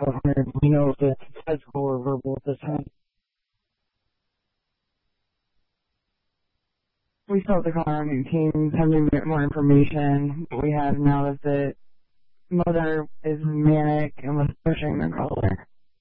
1200. We know if it's physical or verbal at this time. We still have to call our new teams, have to get more information. What we have now is that mother is manic and was pushing the caller.